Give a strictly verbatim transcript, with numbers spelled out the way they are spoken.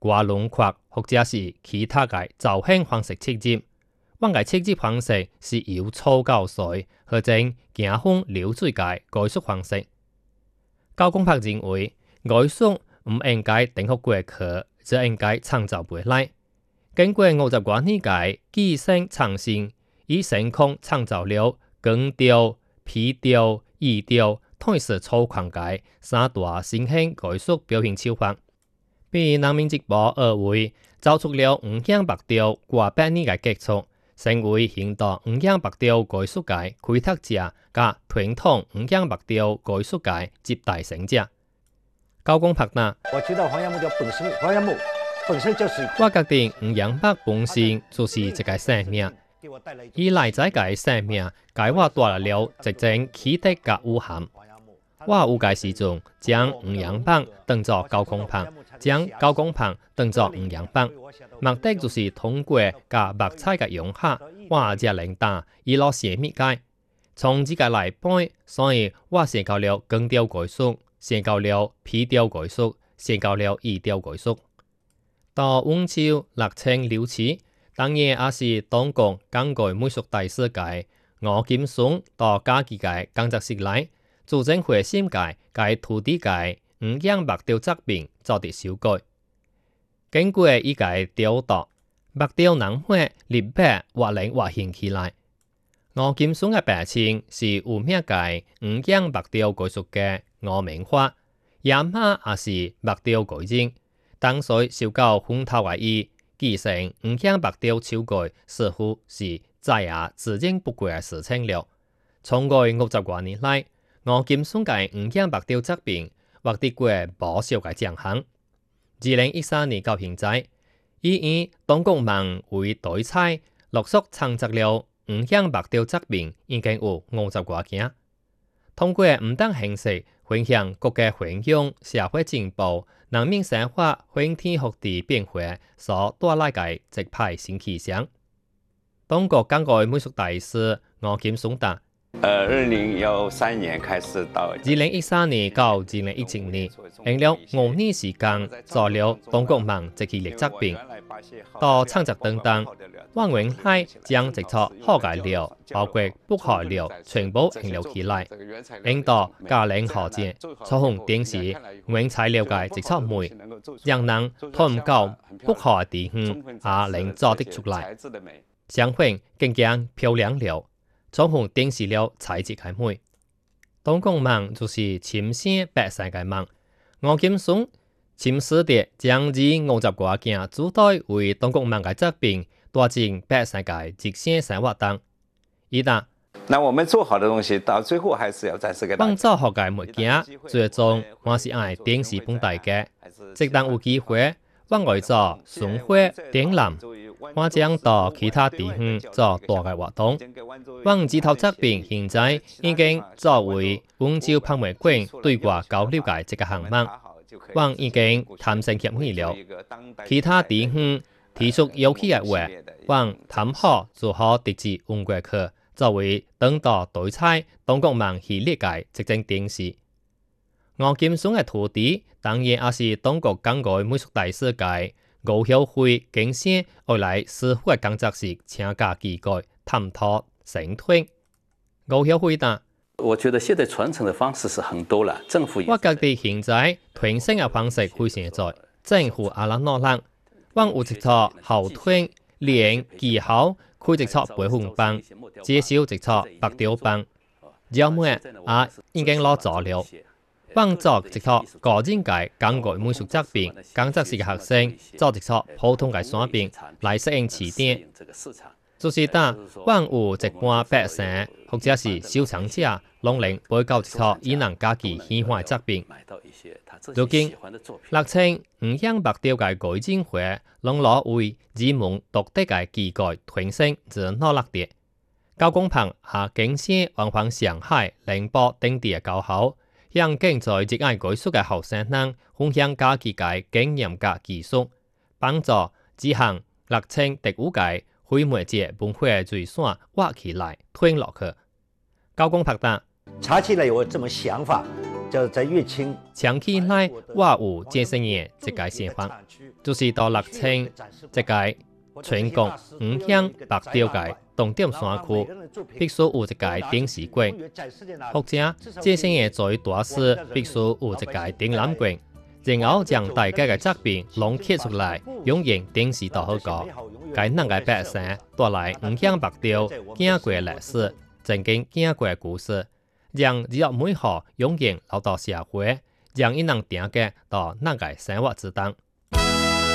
掛龍框或者是其他嘅造型方式設計。我嘅設計方式是由粗到細，或者驚風流水嘅藝術方式。高公柏認為，藝術唔應該等學過去，就應該創造未來。經過五十多年嘅技術創新，以成功創造了光雕、皮雕、意雕、台式粗框嘅三大新興藝術表現手法。比如南明直播二位造出了五樣白雕過百年嘅傑作，成為現代五樣白雕藝術界開拓者加傳統五樣白雕藝術界集大成者。高公柏呢？ 我知道黃楊木雕本身，黃楊木本身就是我覺得五樣白本身就是一個生命，以內在嘅生命，給我帶來了一種奇特嘅武漢。我有嘅時陣將五樣白當作高公柏，將高公柏當作五樣白，目的就是通過甲白菜嘅融合，我只能打以落寫密解，從這個來背，所以我寫到了光雕藝術，寫到了皮雕藝術，寫到了意雕藝術。到溫州、樂清、遼池，當然也是當國港外美術大師界吳金松到家己嘅工作室內，組成核心界嘅土地界五樣白雕作品做啲修改。經過伊個雕琢，白雕能會立白或能活現起來。吳金松嘅白稱是有名界五樣白雕藝術嘅吳明華，也嘛也是白雕改進。當時受到風頭嘅伊，繼承五樣白雕手改，似乎是再也自認不貴嘅事情了。從過五十多年來，吳金松嘅五樣白雕作品獲得過不少嘅獎項。二零一三年到現在，伊以當國夢為題材，陸續創作了五樣白雕作品，已經有五十多件。通過唔同形式分享國家分享、社會進步、人民生活翻天覆地變化所帶來嘅一派新氣象。當國港外美術大師吳金松答： 呃，二零一三年開始到二零一三年到二零一七年，用了五年時間做了當國夢這系列作品。到創作等等，我原來將製作好嘅料，包括不好料，全部用了起來，用到加冷河節，採用電視原材料嘅製作煤，讓人看唔到不好嘅地方，也能做得出來。相反更加漂亮了，採用電視料材質嘅煤。當國夢就是深深百姓嘅夢。吳金松深思地將以五十多件主題為當國夢嘅作品，帶進百姓嘅日常生活當。伊答： 那我們做好的東西，到最後還是要展示給大家。 幫做好嘅物件，最終我是愛電視本地嘅。即當有機會，我會做巡迴展覽，我將到其他地方做大嘅活動。我這套作品現在已經作為溫州拍賣館對外交流嘅一個項目。我已經談成協議了，其他地方提出要求嘅話，我談好做好特製運過去，作為當代對菜當國夢系列嘅一種電視。吳金松嘅徒弟當然也是當國港外美術大師界吳曉輝經先而來師傅嘅工作室請假機構探討生推。吳曉輝答： 我覺得現在傳承的方式是很多了，政府也。 我覺得現在傳承嘅方式非常在，政府阿拉諾蘭，我有一撮後推練技巧，開一撮培訓班，介紹一撮白雕班，後尾也已經攞咗了。我做一撮個人嘅港外美術作品，工作室嘅學生做一撮普通嘅產品來適應市場。就是當我有一般百姓或者是收藏者，攏能買到一撮伊人家己喜歡嘅作品。如今，樂清五樣白雕嘅改進會，攏攞為自門獨特嘅技改傳承而努力的。高公鵬也經先往返上海、寧波等地嘅教學，向正在熱愛藝術嘅學生們分享家己嘅經驗嘅技術，幫助執行樂清特有嘅非媒介文化嘅水線挖起來推落去。高公鵬答： 查起來有這麼想法， 就在乐清。 长期以来，我有接生嘅一個想法，就是到六千一個全國五鄉白雕嘅重點山區，必須有一個頂視館，或者接生嘅最大師必須有一個展覽館，然後將大家嘅作品濃縮出來，用影電視到好個，給咱個百姓帶來五鄉白雕經過嘅歷史，曾經經過嘅故事，讓日後每號用影留到社會，讓伊能定格到咱個生活之中。